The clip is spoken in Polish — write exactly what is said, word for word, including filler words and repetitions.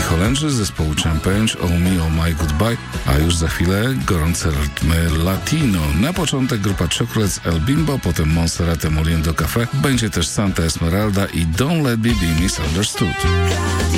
Holendrzy z zespołu Champagne, Oh Me, Oh My Goodbye, a już za chwilę gorące rytmy latino. Na początek grupa Chocolates El Bimbo, potem Monserrate Moliendo Café, będzie też Santa Esmeralda i Don't Let Me Be Misunderstood.